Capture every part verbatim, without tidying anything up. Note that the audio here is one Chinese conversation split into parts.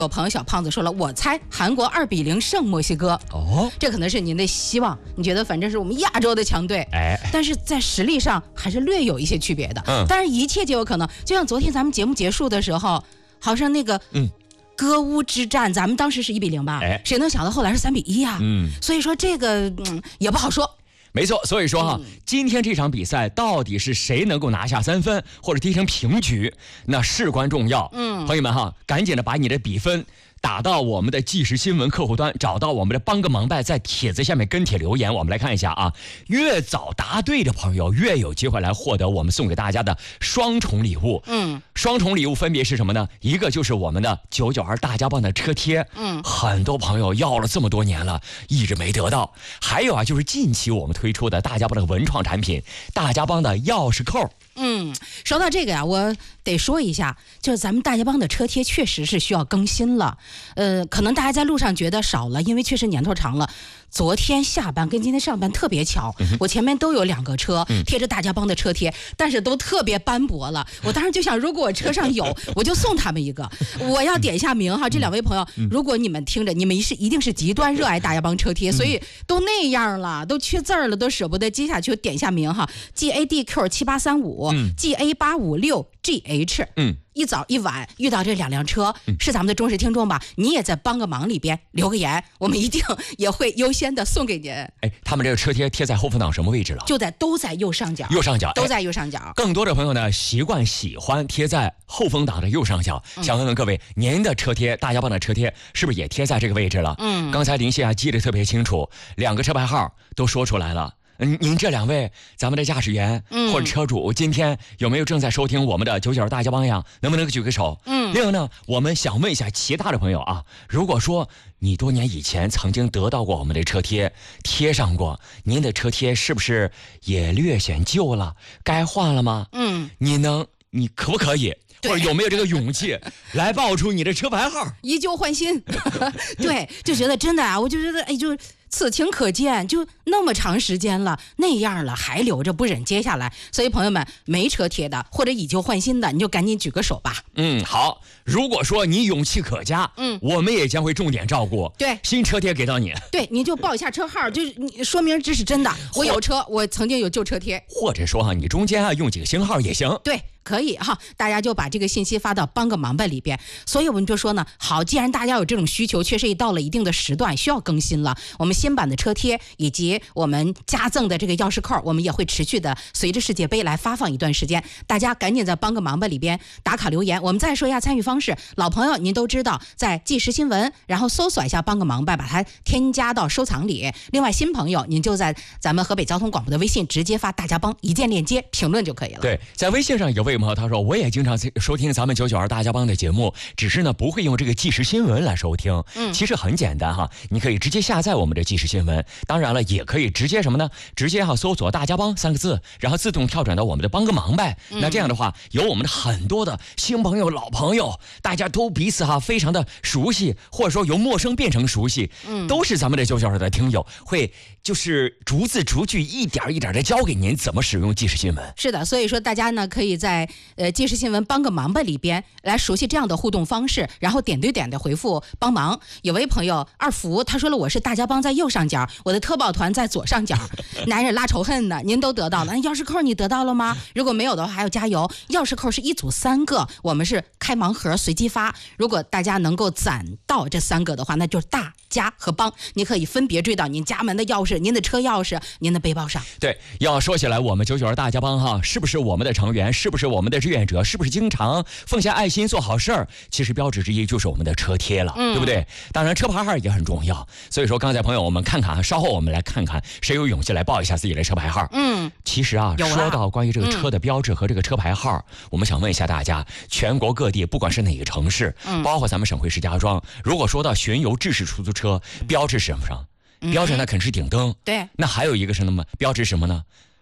有朋友小胖子说了，我猜韩国二比零胜墨西哥。 哦， 这可能是您的希望，你觉得反正是我们亚洲的强队， 哎， 但是在实力上还是略有一些区别的。 嗯， 但是一切皆有可能。就像昨天咱们节目结束的时候，好像那个嗯。 歌乌之战，咱们当时是一比零吧？ 哎， 谁能想到后来是三比一啊？ 嗯， 所以说这个嗯也不好说。 没错，所以说哈、嗯，今天这场比赛到底是谁能够拿下三分，或者踢成平局，那事关重要。嗯，朋友们哈，赶紧的把你的比分打到我们的即时新闻客户端，找到我们的帮个忙拜，在帖子下面跟帖留言。我们来看一下啊，越早答对的朋友越有机会来获得我们送给大家的双重礼物。嗯，双重礼物分别是什么呢？一个就是我们的九九二大家帮的车贴，嗯，很多朋友要了这么多年了，一直没得到。还有啊，就是近期我们推出的大家帮的文创产品，大家帮的钥匙扣。 嗯，说到这个呀，我得说一下，就是咱们大家帮的车贴确实是需要更新了。呃，可能大家在路上觉得少了，因为确实年头长了。昨天下班跟今天上班特别巧，嗯、我前面都有两个车贴着大家帮的车贴，但是都特别斑驳了。我当时就想，如果我车上有，我就送他们一个。我要点一下名哈，这两位朋友，如果你们听着，你们是一定是极端热爱大家帮车贴，所以都那样了，都缺字儿了，都舍不得接下去，点一下名哈 ，G A D Q 七八三五 G A 八五六 G H。嗯。一早一晚遇到这两辆车，是咱们的忠实听众吧？你也在帮个忙里边留个言，我们一定也会优先的送给您。 哎，他们这个车贴贴在后风挡什么位置了？ 就在都在右上角， 右上角都在右上角。 更多的朋友呢，习惯喜欢贴在后风挡的右上角。嗯、想问问各位，您的车贴，大家帮的车贴是不是也贴在这个位置了？嗯，刚才林夕啊记得特别清楚，两个车牌号都说出来了。嗯，您这两位咱们的驾驶员或者车主，嗯、今天有没有正在收听我们的九九大家帮呀？能不能举个手？嗯，另外呢，我们想问一下其他的朋友啊，如果说你多年以前曾经得到过我们的车贴，贴上过，您的车贴是不是也略显旧了？该换了吗？嗯，你能，你可不可以？或者有没有这个勇气来报出你的车牌号？ 以旧换新。对，就觉得真的啊，我就觉得哎，就是此情可见，就那么长时间了，那样了还留着不忍接下来。所以朋友们，没车贴的或者以旧换新的，你就赶紧举个手吧。 嗯，好。如果说你勇气可嘉，嗯，我们也将会重点照顾。 对， 新车贴给到你。 对，你就报一下车号，就是你说明这是真的。我有车，我曾经有旧车贴。 或者说哈，你中间啊用几个星号也行。 对。可以哈，大家就把这个信息发到帮个忙吧里边。所以我们就说呢，好，既然大家有这种需求，确实也到了一定的时段需要更新了，我们新版的车贴以及我们加赠的这个钥匙扣，我们也会持续的随着世界杯来发放一段时间。大家赶紧在帮个忙吧里边打卡留言。我们再说一下参与方式，老朋友您都知道，在即时新闻，然后搜索一下帮个忙吧，把它添加到收藏里。另外新朋友您就在咱们河北交通广播的微信直接发大家帮一键链接评论就可以了。 对，在微信上有位朋友他说，我也经常收听咱们九九二大家帮的节目，只是呢不会用这个即时新闻来收听。嗯，其实很简单哈，你可以直接下载我们的即时新闻，当然了也可以直接什么呢？直接哈搜索大家帮三个字，然后自动跳转到我们的帮个忙呗。嗯、那这样的话，有我们的很多的新朋友、老朋友，大家都彼此哈非常的熟悉，或者说由陌生变成熟悉，嗯，都是咱们的九九二的听友，会就是逐字逐句一点一点的教给您怎么使用即时新闻。 是的，所以说大家呢可以在呃即时新闻帮个忙吧里边来熟悉这样的互动方式，然后点对点的回复帮忙。有位朋友二福他说了，我是大家帮在右上角，我的特保团在左上角。男人拉仇恨的您都得到了，钥匙扣你得到了吗？如果没有的话还要加油。钥匙扣是一组三个，我们是开盲盒随机发，如果大家能够攒到这三个的话，那就是大家和帮，你可以分别追到您家门的钥匙、您的车钥匙、您的背包上。 对，要说起来我们九九二大家帮哈，是不是我们的成员，是不是我们的志愿者，是不是经常奉献爱心做好事儿？其实标志之一就是我们的车贴了，嗯、对不对？当然车牌号也很重要，所以说刚才朋友我们看看，稍后我们来看看谁有勇气来报一下自己的车牌号。嗯，其实啊，说到关于这个车的标志和这个车牌号，嗯、我们想问一下大家，全国各地不管是哪个城市，嗯、包括咱们省会石家庄，如果说到巡游制式出租车，标志是什么上？标志那肯定是顶灯。 对， 那还有一个是什么？标志什么呢？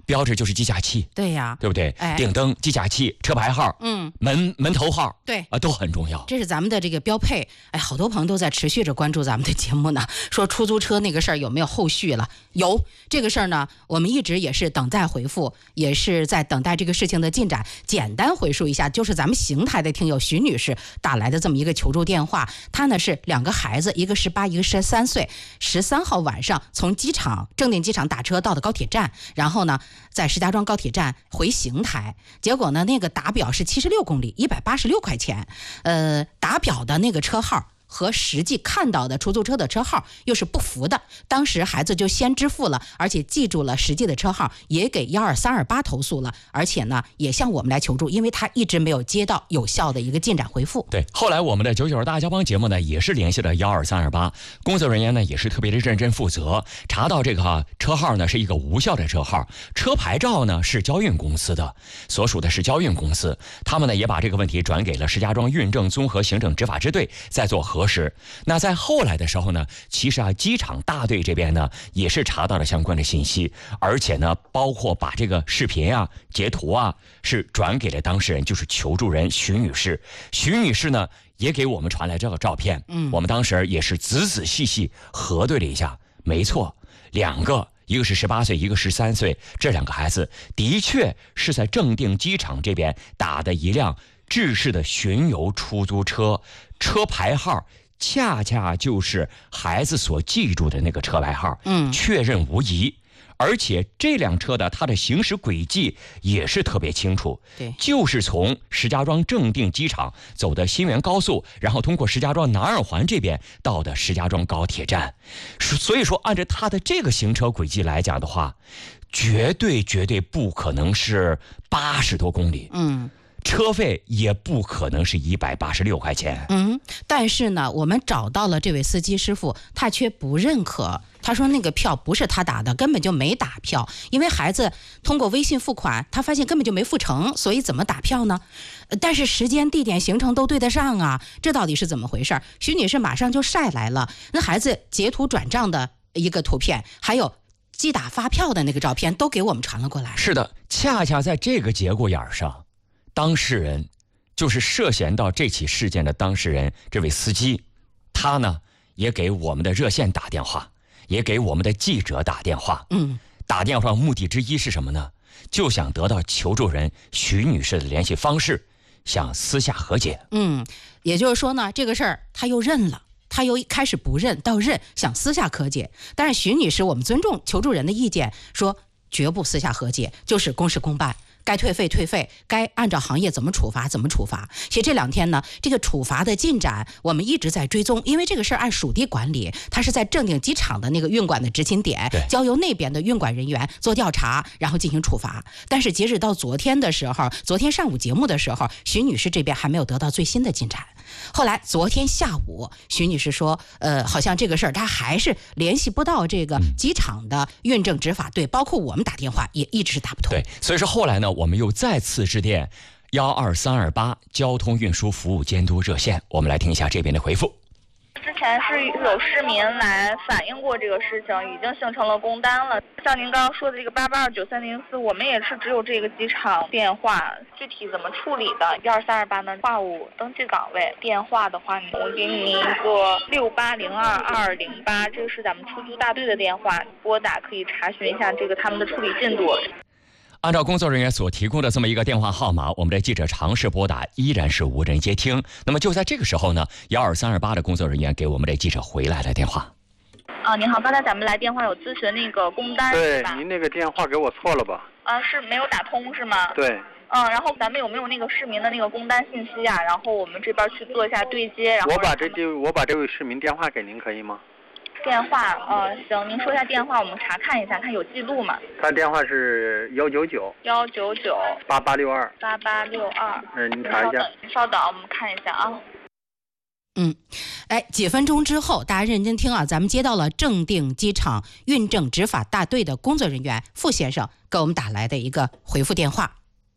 标志就是计价器， 对呀， 对不对？ 哎， 顶灯、计价器、车牌号， 嗯， 门门头号， 对啊，都很重要。 这是咱们的这个标配。哎，好多朋友都在持续着关注咱们的节目呢，说出租车那个事儿有没有后续了？有这个事儿呢，我们一直也是等待回复，也是在等待这个事情的进展。简单回述一下，就是咱们邢台的听友徐女士打来的这么一个求助电话。她呢是两个孩子，一个十八，一个十三岁。十三号晚上从机场正定机场打车到的高铁站，然后呢在石家庄高铁站回邢台，结果呢那个打表是七十六公里，一百八十六块钱。呃，打表的那个车号和实际看到的出租车的车号又是不符的，当时孩子就先支付了，而且记住了实际的车号，也给幺二三二八投诉了，而且呢也向我们来求助，因为他一直没有接到有效的一个进展回复。 对，后来我们的九九大交帮节目呢也是联系了幺二三二八，工作人员呢也是特别的认真负责，查到这个车号呢是一个无效的车号，车牌照呢是交运公司的，所属的是交运公司，他们呢也把这个问题转给了石家庄运政综合行政执法支队在做核实。那在后来的时候呢，其实啊机场大队这边呢也是查到了相关的信息，而且呢包括把这个视频啊截图啊是转给了当事人，就是求助人徐女士。徐女士呢也给我们传来这个照片，嗯，我们当时也是仔仔细细核对了一下，没错，两个一个是十八岁，一个十三岁，这两个孩子的确是在正定机场这边打的一辆制式的巡游出租车，车牌号恰恰就是孩子所记住的那个车牌号，嗯，确认无疑。而且这辆车的它的行驶轨迹也是特别清楚， 对， 就是从石家庄正定机场走的新源高速，然后通过石家庄南二环这边到的石家庄高铁站。所以说按照它的这个行车轨迹来讲的话，绝对绝对不可能是八十多公里，嗯，车费也不可能是一百八十六块钱。 嗯，但是呢，我们找到了这位司机师傅，他却不认可。他说那个票不是他打的，根本就没打票，因为孩子通过微信付款，他发现根本就没付成，所以怎么打票呢？但是时间、地点、行程都对得上啊，这到底是怎么回事？徐女士马上就晒来了那孩子截图转账的一个图片，还有寄打发票的那个照片，都给我们传了过来。 是的，恰恰在这个节骨眼上，当事人就是涉嫌到这起事件的当事人，这位司机，他呢也给我们的热线打电话，也给我们的记者打电话。嗯，打电话目的之一是什么呢？就想得到求助人徐女士的联系方式，想私下和解。 嗯，也就是说呢，这个事儿他又认了。他又一开始不认到认，想私下和解，但是徐女士我们尊重求助人的意见，说绝不私下和解，就是公事公办，该退费退费，该按照行业怎么处罚怎么处罚。其实这两天呢，这个处罚的进展我们一直在追踪，因为这个事儿按属地管理，它是在正定机场的那个运管的执勤点，交由那边的运管人员做调查，然后进行处罚。但是截止到昨天的时候，昨天上午节目的时候，徐女士这边还没有得到最新的进展。后来昨天下午，徐女士说，呃，好像这个事儿她还是联系不到这个机场的运政执法队，包括我们打电话也一直是打不通。 对，所以说后来呢，我们又再次致电幺二三二八交通运输服务监督热线，我们来听一下这边的回复。 之前是有市民来反映过这个事情，已经形成了工单了。像您刚刚说的这个八八二九三零四，我们也是只有这个机场电话，具体怎么处理的？一二三二八呢？话务登记岗位电话的话，我给您一个六八零二二零八，这个是咱们出租大队的电话，拨打可以查询一下这个他们的处理进度。 按照工作人员所提供的这么一个电话号码，我们的记者尝试拨打，依然是无人接听。那么就在这个时候呢，幺二三二八的工作人员给我们的记者回来了电话。 啊，您好，刚才咱们来电话有咨询那个工单， 对，您那个电话给我错了吧？ 啊，是没有打通是吗？ 对。 嗯，然后咱们有没有那个市民的那个工单信息啊？然后我们这边去做一下对接。然后我把这这我把这位市民电话给您可以吗？ 电话，呃，行，您说一下电话，我们查看一下，看有记录吗？ 他电话是幺九九幺九九八八六二八八六二。 嗯，您查一下。 稍等，我们看一下啊。 嗯，哎，几分钟之后，大家认真听啊，咱们接到了正定机场运政执法大队的工作人员傅先生给我们打来的一个回复电话。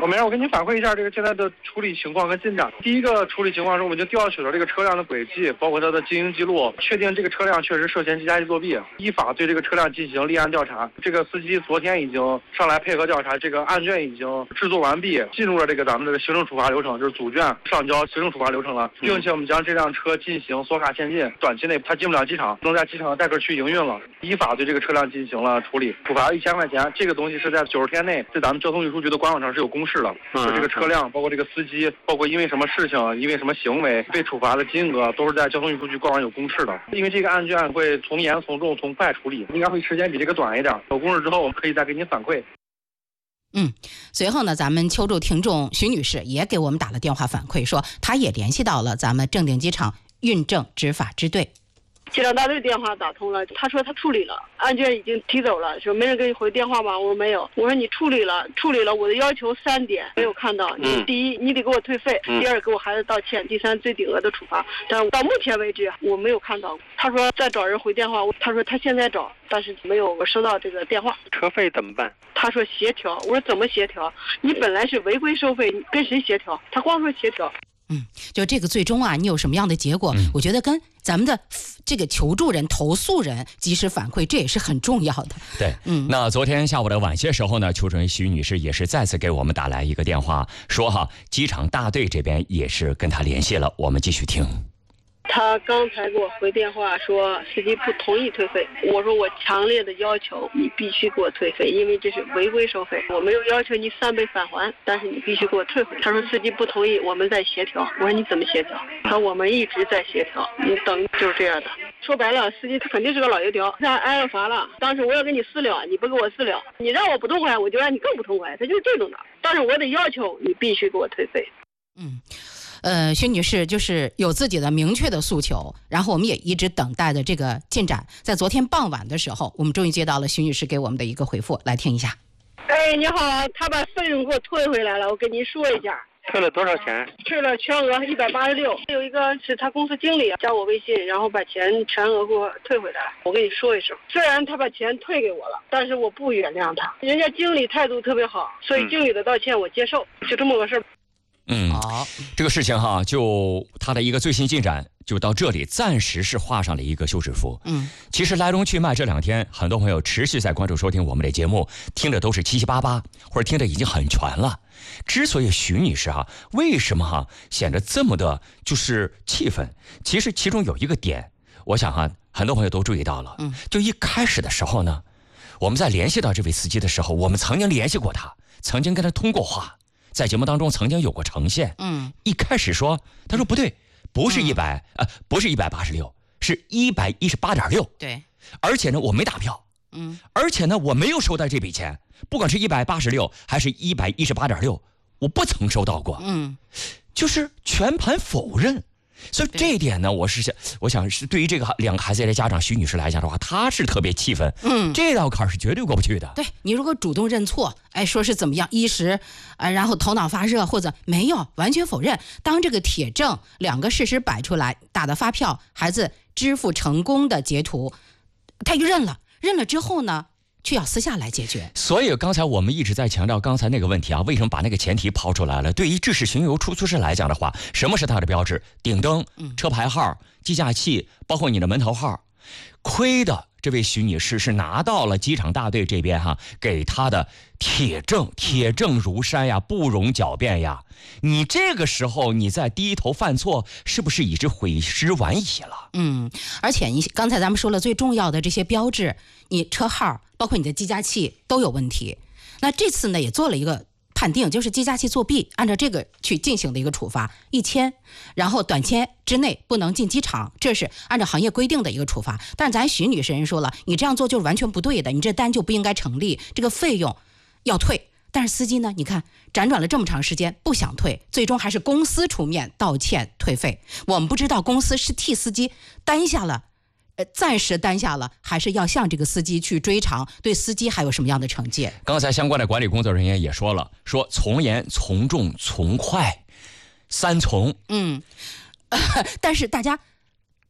我没让我跟您反馈一下这个现在的处理情况跟进展。第一个处理情况是，我们已经调取了这个车辆的轨迹，包括它的经营记录，确定这个车辆确实涉嫌机加气作弊，依法对这个车辆进行立案调查。这个司机昨天已经上来配合调查，这个案卷已经制作完毕，进入了这个咱们这个行政处罚流程，就是组卷上交行政处罚流程了，并且我们将这辆车进行锁卡限进，短期内它进不了机场，不能在机场的待客区营运了，依法对这个车辆进行了处理，处罚一千块钱。这个东西是在九十天内，在咱们交通运输局的官网上是有公示的，就这个车辆，包括这个司机，包括因为什么事情、因为什么行为被处罚的金额，都是在交通运输局官网有公示的。因为这个案卷会从严从重从快处理，应该会时间比这个短一点。有公示之后，我们可以再给您反馈。 嗯，随后呢，咱们求助听众徐女士也给我们打了电话反馈，说她也联系到了咱们正定机场运政执法支队。 机场大队电话打通了，他说他处理了，案卷已经提走了，说没人给你回电话吗？我说没有，我说你处理了，处理了，我的要求三点没有看到，你第一你得给我退费，第二给我孩子道歉，第三最顶额的处罚，但到目前为止我没有看到。他说再找人回电话，他说他现在找，但是没有收到这个电话。 车费怎么办？ 他说协调，我说怎么协调？你本来是违规收费，你跟谁协调？他光说协调。 嗯，就这个最终啊，你有什么样的结果？嗯、我觉得跟咱们的这个求助人、投诉人及时反馈，这也是很重要的。 对，嗯，那昨天下午的晚些时候呢，求助人徐女士也是再次给我们打来一个电话，说哈，机场大队这边也是跟她联系了，我们继续听。 他刚才给我回电话说司机不同意退费，我说我强烈的要求你必须给我退费，因为这是违规收费，我没有要求你三倍返还，但是你必须给我退回。他说司机不同意，我们在协调。我说你怎么协调？他说我们一直在协调，你等就是这样的。说白了，司机他肯定是个老油条，他挨了罚了，当时我要跟你私了，你不给我私了，你让我不痛快，我就让你更不痛快，他就是这种的。但是我得要求你必须给我退费。 嗯。呃，薛女士就是有自己的明确的诉求，然后我们也一直等待的这个进展。在昨天傍晚的时候，我们终于接到了徐女士给我们的一个回复，来听一下。 哎，你好，他把费用给我退回来了，我跟您说一下。 退了多少钱？ 退了全额一百八十六。有一个是他公司经理加我微信，然后把钱全额给我退回来了。我跟你说一声，虽然他把钱退给我了，但是我不原谅他。人家经理态度特别好，所以经理的道歉我接受，就这么个事儿。 嗯，好，这个事情哈，就它的一个最新进展就到这里，暂时是画上了一个休止符。嗯，其实来龙去脉这两天，很多朋友持续在关注收听我们的节目，听的都是七七八八，或者听的已经很全了。之所以徐女士哈，为什么哈显得这么的就是气愤？其实其中有一个点，我想哈，很多朋友都注意到了。嗯，就一开始的时候呢，我们在联系到这位司机的时候，我们曾经联系过他，曾经跟他通过话。在节目当中曾经有过呈现，嗯，一开始说，他说不对，不是一百、嗯，呃，不是一百八十六，是一百一十八点六， 对， 而且呢，我没打票，嗯，而且呢，我没有收到这笔钱，不管是一百八十六还是一百一十八点六，我不曾收到过，嗯，就是全盘否认。所以这一点呢，我是想，我想是对于这个两个孩子的家长徐女士来讲的话，她是特别气愤，嗯，这道坎是绝对过不去的。 对，你如果主动认错，哎，说是怎么样一时，呃，然后头脑发热或者没有完全否认，当这个铁证两个事实摆出来，打的发票，孩子支付成功的截图，他就认了，认了之后呢？却要私下来解决。 所以刚才我们一直在强调刚才那个问题啊，为什么把那个前提抛出来了？对于致使巡游出租车来讲的话，什么是它的标志？顶灯、车牌号、计价器，包括你的门头号。亏的这位徐女士是拿到了机场大队这边哈给她的铁证，铁证如山呀，不容狡辩呀。你这个时候你再低头犯错，是不是已是悔之晚矣了？ 嗯，而且你刚才咱们说了最重要的这些标志，你车号包括你的计价器都有问题。那这次呢也做了一个判定，就是计价器作弊，按照这个去进行的一个处罚一千，然后短期之内不能进机场，这是按照行业规定的一个处罚。但是咱徐女士人说了，你这样做就是完全不对的，你这单就不应该成立，这个费用要退。但是司机呢，你看辗转了这么长时间不想退，最终还是公司出面道歉退费。我们不知道公司是替司机担下了呃，暂时担下了，还是要向这个司机去追偿，对司机还有什么样的惩戒？ 刚才相关的管理工作人员也说了，说从严、从重、从快，三从。 嗯、呃，但是大家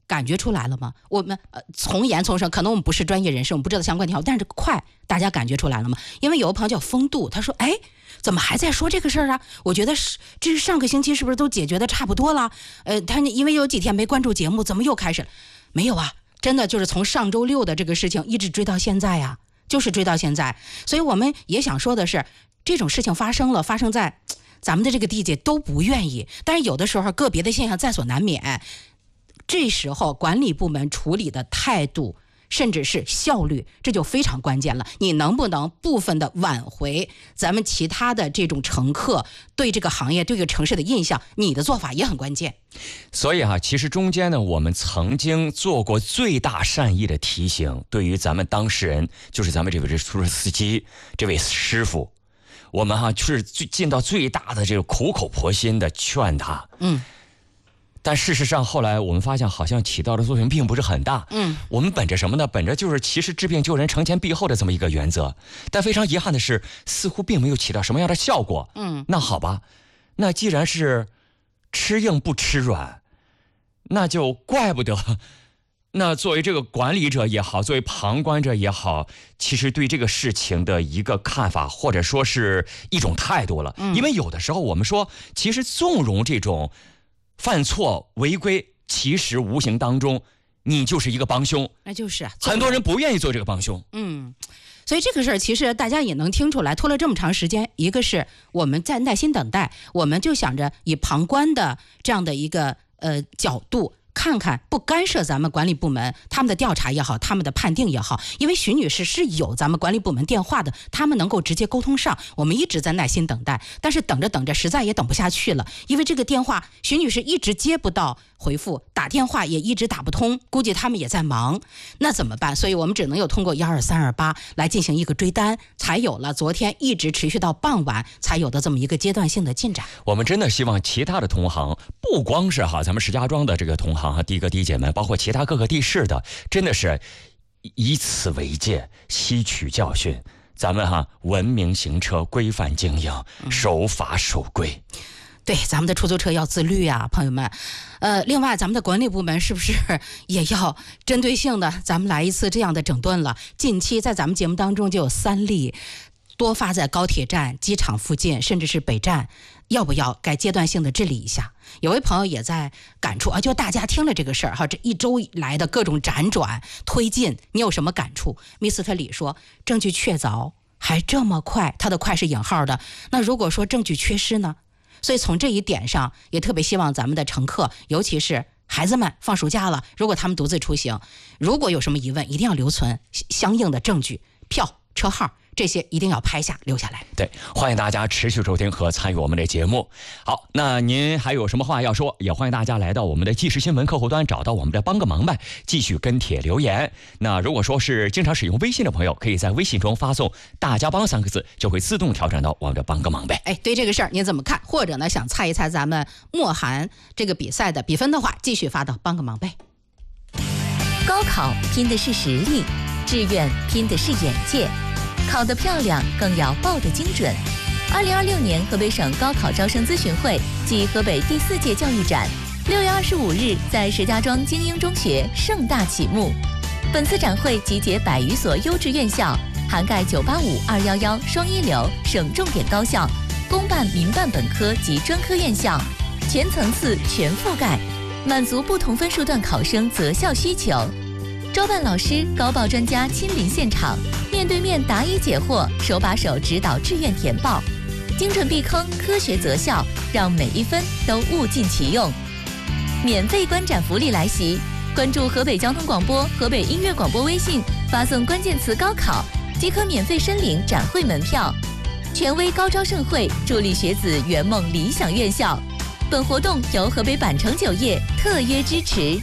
感觉出来了吗？我们呃从严从慎，可能我们不是专业人士，我们不知道相关条，但是这个快，大家感觉出来了吗？因为有个朋友叫风度，他说：“哎，怎么还在说这个事儿啊？我觉得是这是上个星期是不是都解决的差不多了？呃，他因为有几天没关注节目，怎么又开始了？没有啊，真的就是从上周六的这个事情一直追到现在呀、啊，就是追到现在。所以我们也想说的是，这种事情发生了，发生在咱们的这个地界都不愿意，但是有的时候个别的现象在所难免。这时候管理部门处理的态度甚至是效率，这就非常关键了。你能不能部分的挽回咱们其他的这种乘客对这个行业对这个城市的印象，你的做法也很关键。 所以哈、啊，其实中间呢，我们曾经做过最大善意的提醒，对于咱们当事人，就是咱们这位这出租车司机这位师傅，我们哈、啊、就是最尽到最大的这个苦口婆心的劝他。嗯。但事实上，后来我们发现，好像起到的作用并不是很大。嗯，我们本着什么呢？本着就是其实治病救人、承前避后的这么一个原则。但非常遗憾的是，似乎并没有起到什么样的效果。嗯，那好吧，那既然是吃硬不吃软，那就怪不得。那作为这个管理者也好，作为旁观者也好，其实对这个事情的一个看法，或者说是一种态度了。嗯，因为有的时候我们说，其实纵容这种犯错违规，其实无形当中你就是一个帮凶， 那就是很多人不愿意做这个帮凶。 嗯，所以这个事儿其实大家也能听出来，拖了这么长时间，一个是我们在耐心等待，我们就想着以旁观的这样的一个呃角度，看看不干涉咱们管理部门他们的调查也好，他们的判定也好，因为徐女士是有咱们管理部门电话的，他们能够直接沟通上，我们一直在耐心等待，但是等着等着实在也等不下去了，因为这个电话徐女士一直接不到回复，打电话也一直打不通，估计他们也在忙，那怎么办？所以我们只能又通过一二三二八来进行一个追单，才有了昨天一直持续到傍晚才有的这么一个阶段性的进展。 我们真的希望其他的同行，不光是哈咱们石家庄的这个同行和的哥的姐们，包括其他各个地市的，真的是以此为戒，吸取教训，咱们哈文明行车，规范经营，守法守规。 对，咱们的出租车要自律啊，朋友们。呃，另外咱们的管理部门是不是也要针对性的咱们来一次这样的整顿了？近期在咱们节目当中就有三例多发在高铁站、机场附近，甚至是北站，要不要该阶段性的治理一下？有位朋友也在感触啊，就大家听了这个事儿哈，这一周以来的各种辗转推进，你有什么感触？密斯特里说，证据确凿还这么快，他的快是引号的。那如果说证据缺失呢？所以从这一点上，也特别希望咱们的乘客，尤其是孩子们放暑假了，如果他们独自出行，如果有什么疑问，一定要留存相应的证据，票、车号。这些一定要拍下留下来。 对，欢迎大家持续收听和参与我们的节目。好，那您还有什么话要说，也欢迎大家来到我们的即时新闻客户端，找到我们的帮个忙呗，继续跟帖留言。那如果说是经常使用微信的朋友，可以在微信中发送大家帮三个字，就会自动调整到我们的帮个忙呗。 哎，对这个事儿您怎么看？或者呢想猜一猜咱们莫寒这个比赛的比分的话，继续发到帮个忙呗。 高考拼的是实力，志愿拼的是眼界，考得漂亮更要报得精准。二零二六年河北省高考招生咨询会暨河北第四届教育展，六月二十五日在石家庄精英中学盛大启幕。本次展会集结百余所优质院校，涵盖九八五、二一一双一流省重点高校、公办、民办本科及专科院校，全层次、全覆盖，满足不同分数段考生择校需求。招办老师、高报专家亲临现场，面对面答疑解惑，手把手指导志愿填报，精准避坑，科学择校，让每一分都物尽其用。免费观展福利来袭，关注河北交通广播、河北音乐广播微信，发送关键词高考，即可免费申领展会门票。权威高招盛会，助力学子圆梦理想院校。本活动由河北百城酒业特约支持。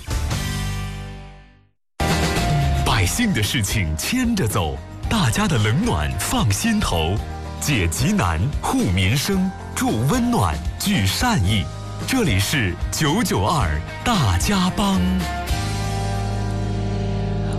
百姓的事情牵着走，大家的冷暖放心头，解急难护民生，助温暖聚善意。这里是九九二大家帮。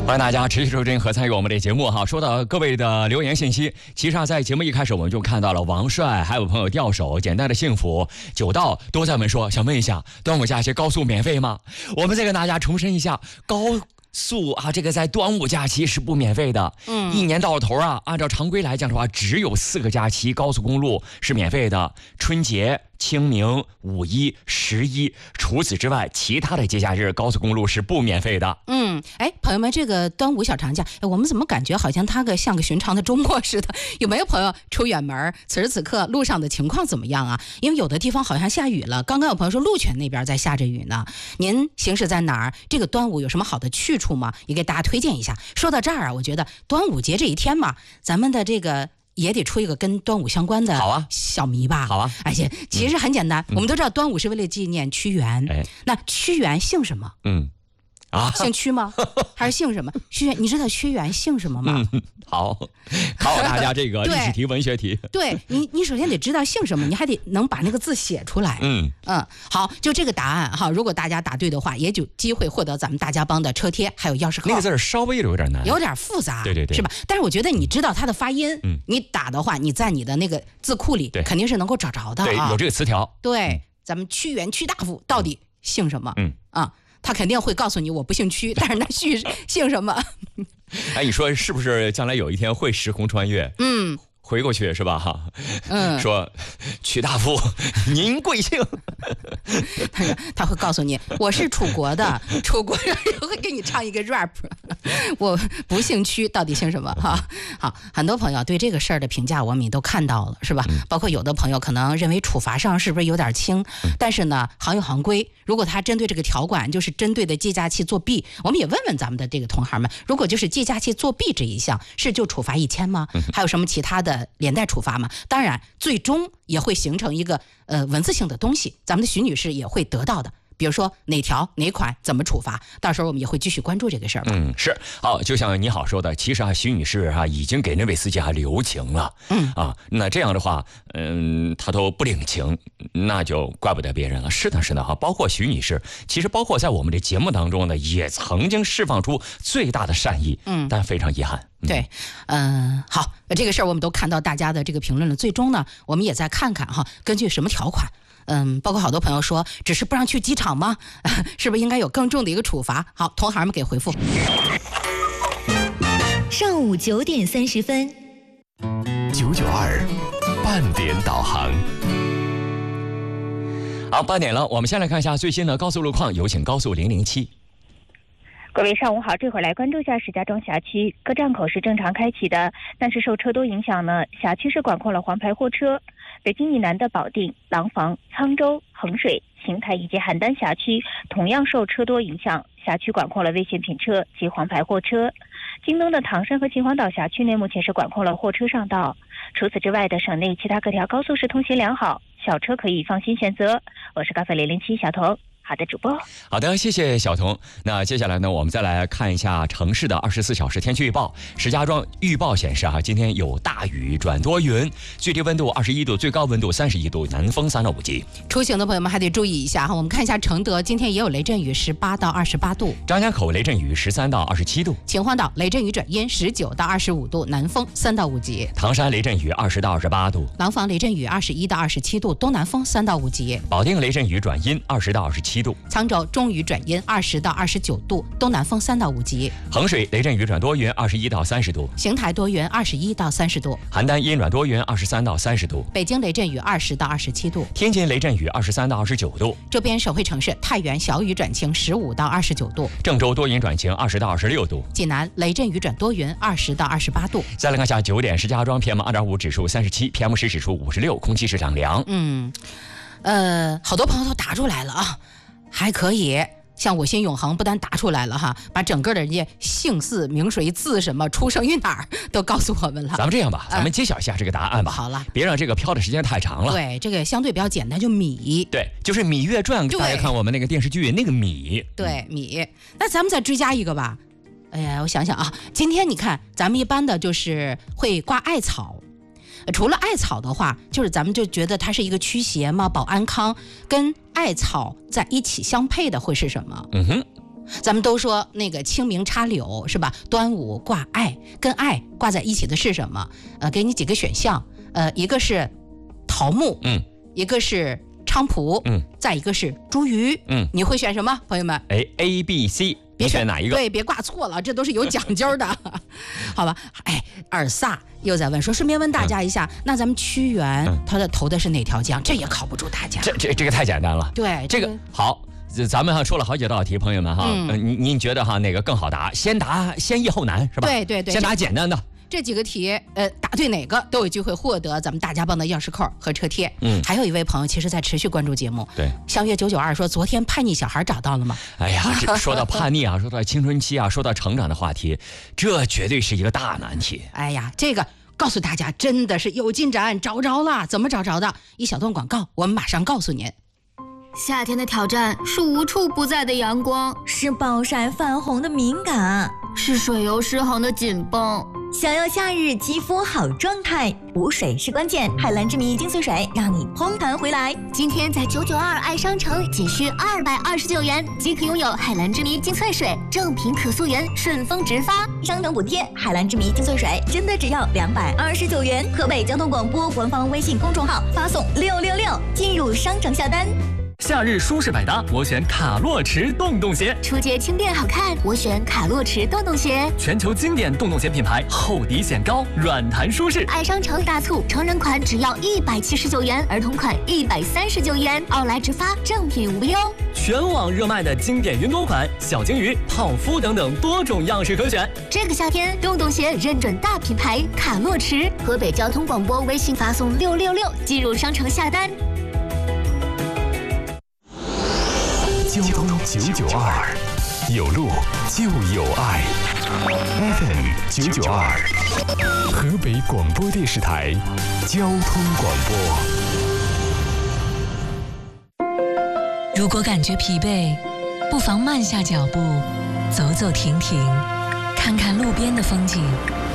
欢迎大家持续收听和参与我们的节目哈。说到各位的留言信息，其实啊，在节目一开始我们就看到了王帅，还有朋友掉手，简单的幸福，九道都在问说，想问一下，端午假期高速免费吗？我们再跟大家重申一下，高速啊，这个在端午假期是不免费的。嗯，一年到头啊，按照常规来讲的话，只有四个假期高速公路是免费的，春节、清明、五一、十一，除此之外，其他的节假日高速公路是不免费的。 嗯，哎，朋友们，这个端午小长假，我们怎么感觉好像它个像个寻常的周末似的？有没有朋友出远门？此时此刻路上的情况怎么样啊？因为有的地方好像下雨了，刚刚有朋友说鹿泉那边在下着雨呢。您行驶在哪儿？这个端午有什么好的去处吗？也给大家推荐一下。说到这儿啊，我觉得端午节这一天嘛，咱们的这个。也得出一个跟端午相关的小谜吧。 好啊， 而且其实很简单，嗯、我们都知道端午是为了纪念屈原。哎、那屈原姓什么？嗯，啊，姓屈吗？还是姓什么？屈原，你知道屈原姓什么吗？ 嗯、好，考考大家这个历史题、文学题。 对你，你首先得知道姓什么，你还得能把那个字写出来。嗯嗯，好，就这个答案哈，如果大家答对的话，也就机会获得咱们大家帮的车贴还有钥匙号。 那个字稍微有点难， 有点复杂， 对对对， 是吧？但是我觉得你知道它的发音，嗯，你打的话，你在你的那个字库里肯定是能够找着的啊。 对，有这个词条。 对，嗯、咱们屈原屈大夫到底姓什么？嗯啊。他肯定会告诉你我不姓屈，但是那屈姓什么？ 哎，你说是不是将来有一天会时空穿越？嗯，回过去是吧？哈，嗯，说屈大夫您贵姓？ 他说他会告诉你我是楚国的，楚国人会给你唱一个 rap， 我不姓屈，到底姓什么？哈，好，很多朋友对这个事儿的评价我们也都看到了，是吧？嗯、包括有的朋友可能认为处罚上是不是有点轻，嗯、但是呢，行有行规。如果他针对这个条款就是针对的计价器作弊，我们也问问咱们的这个同行们，如果就是计价器作弊这一项，是就处罚一千吗？还有什么其他的连带处罚吗？当然，最终也会形成一个呃文字性的东西，咱们的徐女士也会得到的。比如说哪条哪款怎么处罚，到时候我们也会继续关注这个事儿。 嗯，是好，就像你好说的，其实啊，徐女士啊已经给那位司机啊留情了。嗯啊，那这样的话，嗯，他都不领情，那就怪不得别人了。是的，是的哈，包括徐女士，其实包括在我们的节目当中呢，也曾经释放出最大的善意。嗯，但非常遗憾。 嗯、对，嗯、呃，好，这个事儿我们都看到大家的这个评论了。最终呢，我们也再看看哈，根据什么条款。嗯，包括好多朋友说，只是不让去机场吗？是不是应该有更重的一个处罚？好，同行们给回复。 上午九点三十分， 九九二半点导航。 好，八点了，我们先来看一下最新的高速路况，有请高速零零七。 各位上午好，这会儿来关注一下石家庄辖区各站口是正常开启的，但是受车多影响呢，辖区是管控了黄牌货车。北京以南的保定、廊坊、沧州、衡水、邢台以及邯郸辖区同样受车多影响，辖区管控了危险品车及黄牌货车。京东的唐山和秦皇岛辖区内目前是管控了货车上道。除此之外的省内其他各条高速是通行良好，小车可以放心选择。我是高飞零零七小童。好的，主播。 好的，谢谢小童。那接下来呢，我们再来看一下城市的二十四小时天气预报。石家庄预报显示啊，今天有大雨转多云，最低温度二十一度，最高温度三十一度，南风三到五级。 出行的朋友们还得注意一下哈。我们看一下承德，今天也有雷阵雨，十八到二十八度； 张家口雷阵雨十三到二十七度； 秦皇岛雷阵雨转阴，十九到二十五度，南风三到五级； 唐山雷阵雨二十到二十八度； 廊坊雷阵雨二十一到二十七度，东南风三到五级； 保定雷阵雨转阴二十到二十七度； 沧州中雨转阴二十到二十九度，东南风三到五级； 衡水雷阵雨转多云二十一到三十度； 邢台多云二十一到三十度； 邯郸阴转多云二十三到三十度； 北京雷阵雨二十到二十七度； 天津雷阵雨二十三到二十九度； 周边省会城市太原小雨转晴十五到二十九度； 郑州多云转晴二十到二十六度； 济南雷阵雨转多云二十到二十八度。 再来看下九点，石家庄 P M 二点五 指数三十七 ，P M 十 指数五十六，空气质量良。 嗯，呃，好多朋友都答出来了啊，还可以。像我心永恒不但答出来了哈，把整个的人家姓氏名谁字什么出生于哪儿都告诉我们了。 咱们这样吧，咱们揭晓一下这个答案吧。 嗯、好了， 别让这个飘的时间太长了。 对，这个相对比较简单，就米。 对，就是《芈月传》，大家看我们那个电视剧那个米。 对，米。那咱们再追加一个吧。哎呀，我想想啊，今天你看咱们一般的就是会挂艾草。除了艾草的话，就是咱们就觉得它是一个驱邪嘛，保安康，跟艾草在一起相配的会是什么？嗯哼， 咱们都说那个清明插柳是吧？端午挂艾，跟艾挂在一起的是什么？呃，给你几个选项，呃，一个是桃木， 嗯， 一个是菖蒲， 嗯， 再一个是茱萸， 嗯， 你会选什么，朋友们？ 哎 ，A、B、C， 别选哪一个？ 对，别挂错了，这都是有讲究的，好吧？哎，尔萨又在问说，顺便问大家一下，嗯、那咱们屈原、嗯、他的投的是哪条江？这也考不住大家。 这这这个太简单了。 对， 这个、这个、好。咱们哈说了好几道题，朋友们哈，嗯呃、您您觉得哈哪个更好答？先答先易后难是吧？ 对对对， 先答简单的。 这几个题，呃，答对哪个都有机会获得咱们大家帮的钥匙扣和车贴。嗯，还有一位朋友其实在持续关注节目。 对， 相约九九二说，昨天叛逆小孩找到了吗？ 哎呀，这说到叛逆啊，说到青春期啊，说到成长的话题，这绝对是一个大难题。 哎呀，这个告诉大家真的是有进展，找着了。怎么找着的？一小段广告，我们马上告诉您。 夏天的挑战是无处不在的阳光， 是暴晒泛红的敏感， 是水油失衡的紧绷。 想要夏日肌肤好状态，补水是关键。海蓝之谜精粹水让你嘭弹回来。 今天在九九二爱商城仅需二百二十九元即可拥有海蓝之谜精粹水，正品可溯源，顺丰直发， 商城补贴。海蓝之谜精粹水真的只要两百二十九元。河北交通广播官方微信公众号发送六六六进入商城下单。 夏日舒适百搭，我选卡洛驰洞洞鞋。 初阶轻便好看，我选卡洛驰洞洞鞋。 全球经典洞洞鞋品牌，厚底显高，软弹舒适。 爱商城大促，成人款只要一百七十九元，儿童款一百三十九元，奥莱直发，正品无忧。 全网热卖的经典云朵款，小金鱼、泡芙等等多种样式可选。 这个夏天，洞洞鞋认准大品牌卡洛驰。河北交通广播微信发送六六六进入商城下单。 交通九九二，有路就有爱。F M 九九二，河北广播电视台交通广播。 如果感觉疲惫，不妨慢下脚步，走走停停，看看路边的风景。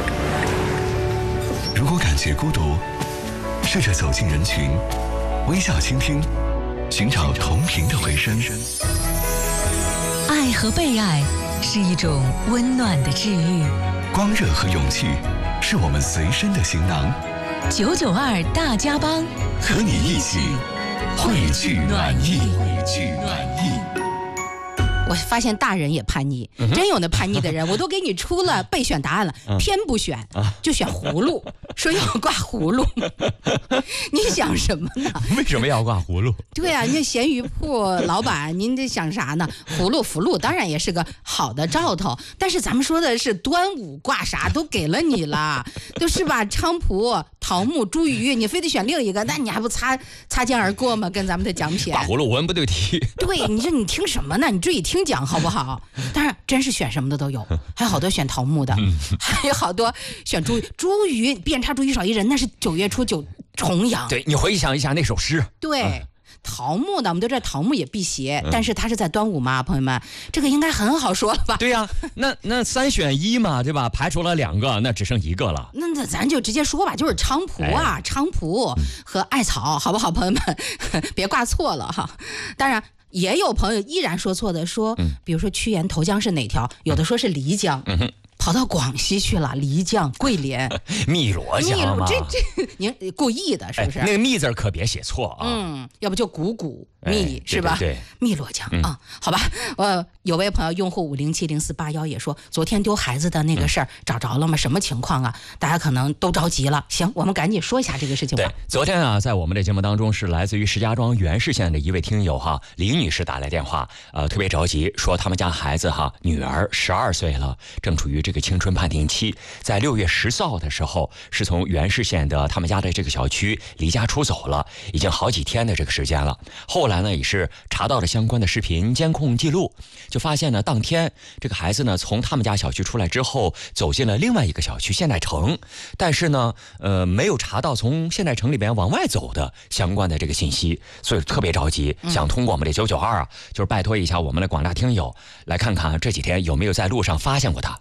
如果感觉孤独，试着走进人群，微笑倾听，寻找同频的回声。 爱和被爱是一种温暖的治愈， 光热和勇气是我们随身的行囊。 九九二大家帮， 和你一起汇聚暖意，汇聚暖意。 我发现大人也叛逆，嗯、真有那叛逆的人，我都给你出了备选答案了，嗯、偏不选，啊、就选葫芦，说要挂葫芦。你想什么呢？ 为什么要挂葫芦？ 对啊，那咸鱼铺老板，您这想啥呢？葫芦福禄当然也是个好的兆头，但是咱们说的是端午挂啥都给了你了，都是吧？菖蒲、桃木、茱萸，你非得选另一个，那你还不擦擦肩而过吗？跟咱们的奖品。 挂葫芦文不对题。对， 你说你听什么呢？你注意听。听讲好不好？当然，真是选什么的都有，还有好多选桃木的，还有好多选茱萸。茱萸，遍插茱萸少一人，那是九月初九重阳。 对，你回想一下那首诗。 对。 嗯桃木的，我们都知道桃木也辟邪，嗯、但是它是在端午嘛，朋友们，这个应该很好说了吧？ 对呀、啊，那那三选一嘛，对吧？排除了两个，那只剩一个了。 那那咱就直接说吧，就是菖蒲啊，哎、菖蒲和艾草，好不好，朋友们？别挂错了哈。当然。也有朋友依然说错的，说，嗯、比如说屈原投江是哪条？有的说是漓江。嗯哼跑到广西去了，漓江、桂林、 汨罗江嘛， 这这您故意的，是不是？ 哎、那个密字可别写错啊。 嗯，要不就谷谷汨、哎、是吧？ 对， 汨罗江、嗯、啊，好吧。呃，有位朋友用户五零七零四八幺也说，昨天丢孩子的那个事儿、嗯、找着了吗？什么情况啊？大家可能都着急了。行，我们赶紧说一下这个事情吧。 对，昨天啊，在我们的节目当中是来自于石家庄元市县的一位听友哈，李女士打来电话，呃，特别着急，说他们家孩子哈，女儿十二岁了，正处于这个青春叛逆期，在六月十四号的时候，是从元市县的他们家的这个小区离家出走了，已经好几天的这个时间了。后来呢，也是查到了相关的视频监控记录，就发现呢，当天这个孩子呢，从他们家小区出来之后，走进了另外一个小区现代城，但是呢，呃，没有查到从现代城里边往外走的相关的这个信息，所以特别着急，想通过我们的九九二啊，就是拜托一下我们的广大听友，来看看这几天有没有在路上发现过他。 嗯，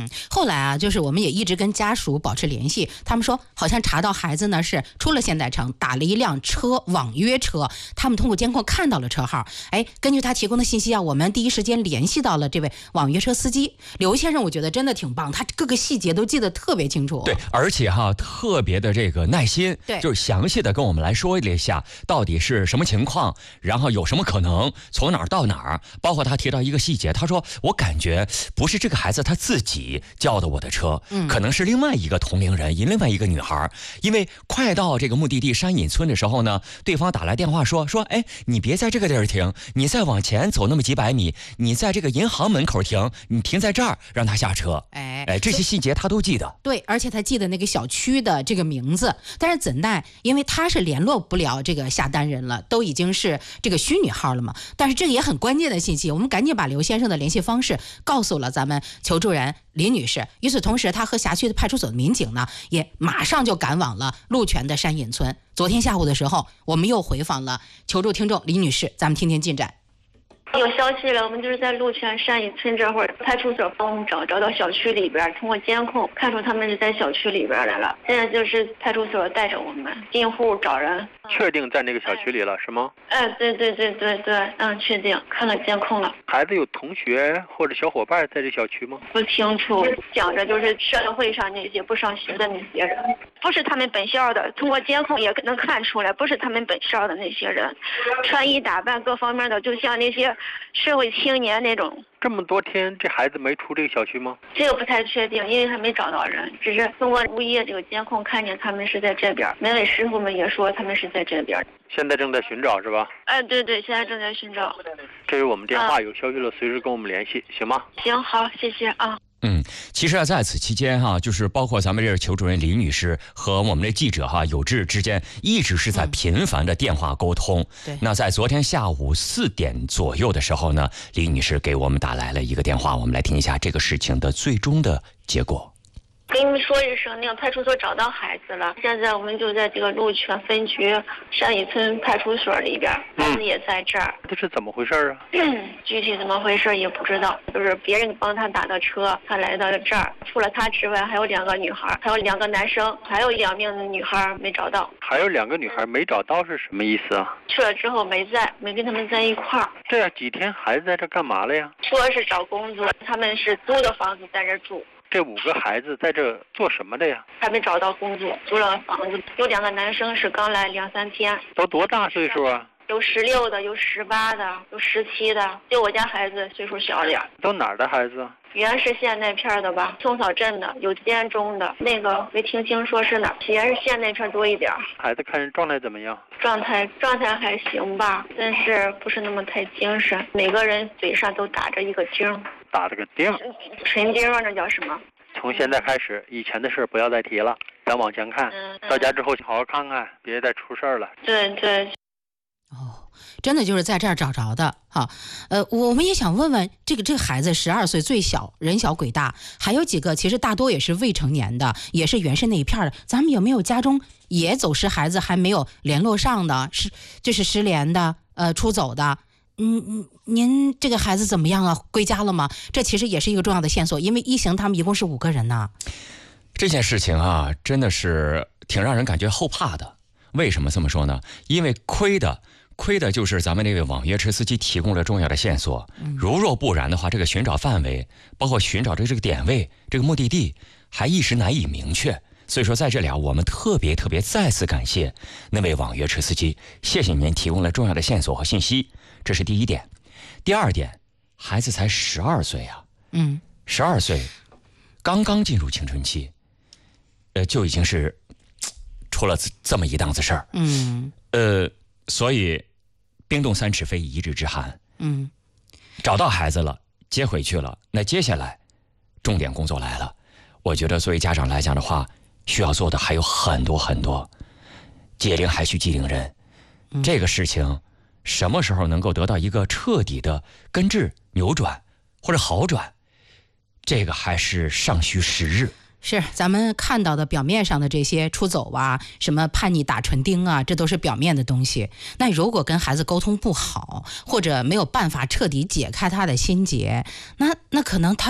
嗯，后来啊，就是我们也一直跟家属保持联系，他们说好像查到孩子呢是出了现代城，打了一辆车网约车，他们通过监控看到了车号。哎，根据他提供的信息啊，我们第一时间联系到了这位网约车司机刘先生。我觉得真的挺棒，他各个细节都记得特别清楚。 对，而且哈特别的这个耐心， 对， 就是详细的跟我们来说一下到底是什么情况，然后有什么可能，从哪儿到哪儿。包括他提到一个细节，他说我感觉不是这个孩子他自己叫的我的车，嗯，可能是另外一个同龄人，另外一个女孩。因为快到这个目的地山隐村的时候呢，对方打来电话说说，哎，你别在这个地儿停，你再往前走那么几百米，你在这个银行门口停，你停在这儿，让他下车。哎哎，这些细节他都记得。 对，而且他记得那个小区的这个名字。但是怎奈，因为他是联络不了这个下单人了，都已经是这个虚拟号了嘛。但是这个也很关键的信息，我们赶紧把刘先生的联系方式告诉了咱们求助人林女士。与此同时，他和辖区的派出所的民警呢，也马上就赶往了鹿泉的山隐村。昨天下午的时候，我们又回访了求助听众林女士，咱们听听进展。 有消息了，我们就是在鹿泉山隐村这会儿，派出所帮我们找找到小区里边，通过监控看出他们是在小区里边来了。现在就是派出所带着我们进户找人， 确定在那个小区里了是吗？ 哎，对对对对对，嗯，确定，看了监控了。 孩子有同学或者小伙伴在这小区吗？ 不清楚，讲着就是社会上那些不上学的那些人，不是他们本校的，通过监控也能看出来，不是他们本校的那些人，穿衣打扮各方面的，就像那些社会青年那种。 这么多天，这孩子没出这个小区吗？ 这个不太确定，因为还没找到人，只是通过物业这个监控看见他们是在这边。门卫师傅们也说他们是在这边。 现在正在寻找是吧？ 哎，对对，现在正在寻找。 这是我们电话，有消息了随时跟我们联系，行吗？ 行，好，谢谢啊。 嗯，其实啊，在此期间哈、啊，就是包括咱们这个求助人李女士和我们的记者哈、啊、有志之间，一直是在频繁的电话沟通。 对、嗯。 那在昨天下午四点左右的时候呢，李女士给我们打来了一个电话，我们来听一下这个事情的最终的结果。 跟你们说一声，那个派出所找到孩子了。现在我们就在这个鹿泉分局山隐村派出所里边，孩子也在这儿。 这是怎么回事啊？ 具体怎么回事也不知道，就是别人帮他打的车，他来到了这儿。除了他之外，还有两个女孩，还有两个男生，还有两名的女孩没找到。 还有两个女孩没找到是什么意思啊？ 去了之后没在，没跟他们在一块儿。 这样几天孩子在这干嘛了呀？ 说是找工作，他们是租的房子在这住。 这五个孩子在这做什么的呀？ 还没找到工作，租了房子。有两个男生是刚来两三天。 都多大岁数啊？ 有十六的，有十八的，有十七的。就我家孩子岁数小点。 都哪儿的孩子？ 原市县那片的吧，松草镇的，有建中的，那个没听清说是哪儿。原市县那片多一点。 孩子看人状态怎么样？ 状态状态还行吧，但是不是那么太精神。每个人嘴上都打着一个钉。 打了个钉？ 唇钉啊，那叫什么？ 从现在开始，以前的事不要再提了，咱往前看。嗯嗯、到家之后好好看看，别再出事儿了。 对对。 哦，真的就是在这儿找着的哈。呃，我们也想问问，这个这个孩子十二岁最小，人小鬼大，还有几个其实大多也是未成年的，也是原市那一片的。咱们有没有家中也走失孩子还没有联络上的，是就是失联的，呃，出走的？嗯嗯，您这个孩子怎么样了？归家了吗？这其实也是一个重要的线索，因为一行他们一共是五个人呢。 这件事情啊，真的是挺让人感觉后怕的。为什么这么说呢？因为亏的亏的就是咱们这位网约车司机提供了重要的线索。嗯、如若不然的话，这个寻找范围，包括寻找的这个点位、这个目的地，还一时难以明确。所以说，在这里啊，我们特别特别再次感谢那位网约车司机，谢谢您提供了重要的线索和信息。这是第一点。第二点，孩子才十二岁啊， 嗯， 十二岁，刚刚进入青春期，呃，就已经是出了这么一档子事儿， 嗯， 呃，所以冰冻三尺非一日之寒， 嗯， 找到孩子了，接回去了，那接下来重点工作来了。我觉得作为家长来讲的话，需要做的还有很多很多，解铃还须系铃人， 嗯、 这个事情。什么时候能够得到一个彻底的根治、扭转或者好转，这个还是尚需时日。 是咱们看到的表面上的这些出走啊，什么叛逆打唇钉啊，这都是表面的东西。那如果跟孩子沟通不好，或者没有办法彻底解开他的心结，那那可能他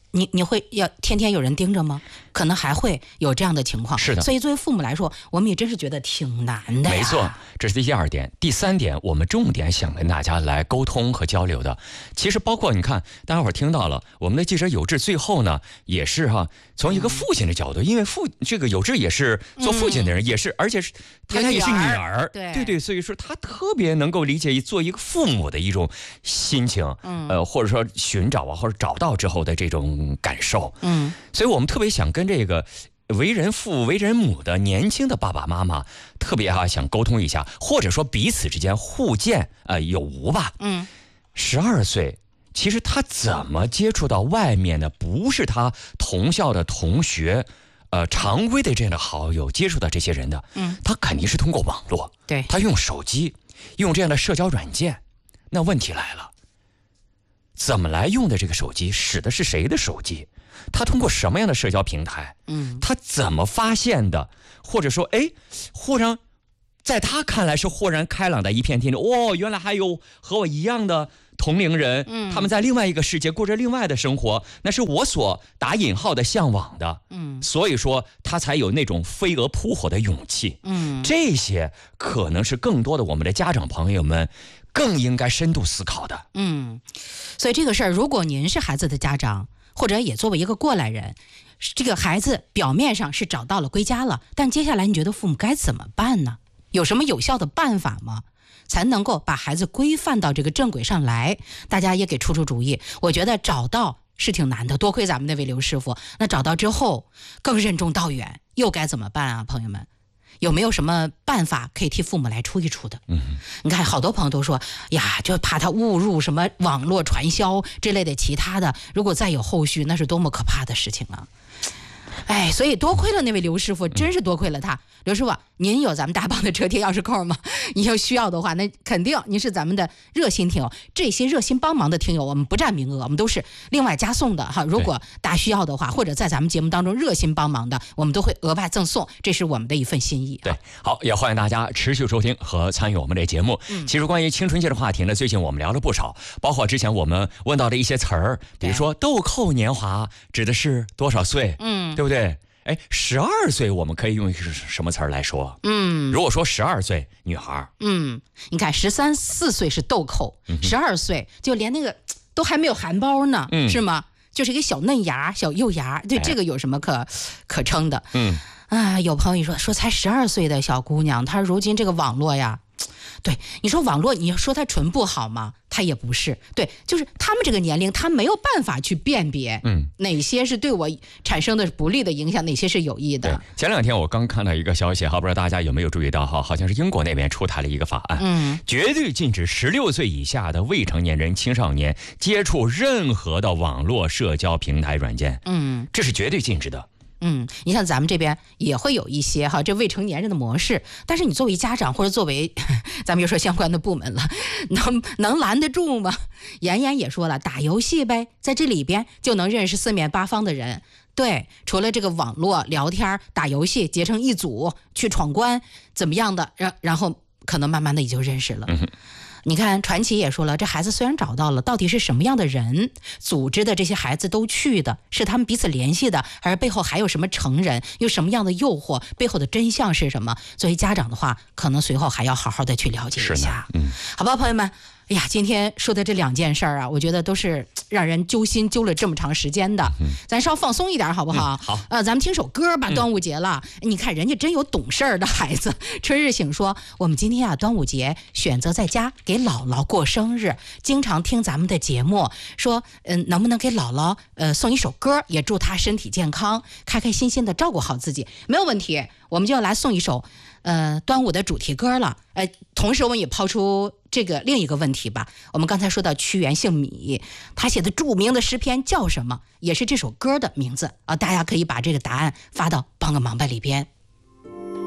你你会要天天有人盯着吗？可能还会有这样的情况。 是的， 所以作为父母来说，我们也真是觉得挺难的呀。 没错，这是第二点。第三点，我们重点想跟大家来沟通和交流的，其实包括你看，大家伙儿听到了，我们的记者有志最后呢，也是哈、啊，从一个父亲的角度，因为父这个有志也是做父亲的人，嗯、也是，而且是他家也是女儿， 对对对，所以说他特别能够理解做一个父母的一种心情，嗯，呃，或者说寻找啊，或者找到之后的这种感受， 嗯， 所以我们特别想跟这个为人父为人母的年轻的爸爸妈妈特别啊想沟通一下，或者说彼此之间互见呃有无吧。 嗯， 十二岁，其实他怎么接触到外面的不是他同校的同学，呃常规的这样的好友接触到这些人的， 嗯， 他肯定是通过网络， 对， 他用手机，用这样的社交软件。那问题来了，怎么来用的这个手机，使的是谁的手机？他通过什么样的社交平台？ 嗯， 他怎么发现的？或者说，哎，忽然在他看来是豁然开朗的一片天地。哦，原来还有和我一样的同龄人， 嗯， 他们在另外一个世界过着另外的生活，那是我所打引号的向往的。 嗯， 所以说他才有那种飞蛾扑火的勇气。 嗯， 这些可能是更多的我们的家长朋友们更应该深度思考的。 嗯，所以这个事儿，如果您是孩子的家长，或者也作为一个过来人，这个孩子表面上是找到了归家了，但接下来你觉得父母该怎么办呢？有什么有效的办法吗？才能够把孩子规范到这个正轨上来？大家也给出出主意。我觉得找到是挺难的，多亏咱们那位刘师傅。那找到之后更任重道远，又该怎么办啊？朋友们，有没有什么办法可以替父母来出一出的？ 嗯， 你看好多朋友都说呀，就怕他误入什么网络传销之类的其他的，如果再有后续，那是多么可怕的事情啊！哎，所以多亏了那位刘师傅，真是多亏了他。刘师傅，您有咱们大邦的车贴钥匙扣吗？你要需要的话，那肯定您是咱们的热心听友。这些热心帮忙的听友，我们不占名额，我们都是另外加送的哈。如果大家需要的话，或者在咱们节目当中热心帮忙的，我们都会额外赠送，这是我们的一份心意。 对，好，也欢迎大家持续收听和参与我们这节目。 嗯， 其实关于青春期的话题呢，最近我们聊了不少，包括之前我们问到的一些词儿，比如说豆蔻年华指的是多少岁？ 嗯， 对不对？哎，十二岁我们可以用什么词儿来说？ 嗯， 如果说十二岁女孩， 嗯，你看十三四岁是豆蔻，十二岁就连那个都还没有含苞呢， 嗯， 是吗？就是一个小嫩芽、小幼芽，对、哎、这个有什么可可称的？ 嗯， 啊，有朋友说说才十二岁的小姑娘，她如今这个网络呀。对，你说网络，你说它纯不好吗？它也不是。对，就是他们这个年龄，他没有办法去辨别， 嗯， 哪些是对我产生的不利的影响，哪些是有益的。 前两天我刚看到一个消息哈，不知道大家有没有注意到哈，好像是英国那边出台了一个法案， 嗯， 绝对禁止十六岁以下的未成年人、青少年接触任何的网络社交平台软件， 嗯， 这是绝对禁止的。 嗯，你像咱们这边也会有一些哈，这未成年人的模式，但是你作为家长或者作为咱们又说相关的部门了，能能拦得住吗？妍妍也说了，打游戏呗，在这里边就能认识四面八方的人。对，除了这个网络聊天、打游戏，结成一组去闯关，怎么样的，然然后可能慢慢的也就认识了。 嗯， 你看传奇也说了，这孩子虽然找到了，到底是什么样的人组织的这些孩子都去的，是他们彼此联系的，还是背后还有什么成人，有什么样的诱惑，背后的真相是什么？作为家长的话，可能随后还要好好的去了解一下。 嗯， 好吧，朋友们，哎呀，今天说的这两件事儿啊，我觉得都是让人揪心揪了这么长时间的。 嗯， 咱稍放松一点好不好？ 嗯、好， 呃，咱们听首歌吧。端午节了，嗯、你看人家真有懂事儿的孩子。春日醒说，我们今天啊，端午节选择在家给姥姥过生日，经常听咱们的节目，说嗯、呃，能不能给姥姥呃送一首歌，也祝她身体健康，开开心心的照顾好自己，没有问题。我们就要来送一首呃端午的主题歌了。呃，同时我们也抛出这个另一个问题吧。我们刚才说到屈原姓芈，他写的著名的诗篇叫什么？也是这首歌的名字啊。大家可以把这个答案发到帮个忙吧里边。